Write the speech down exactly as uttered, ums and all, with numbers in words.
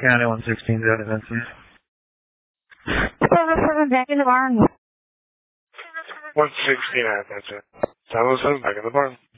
County one sixteen, is that offensive? seven seven, back in the barn. one sixteen, that's it. seven oh seven, back in the barn.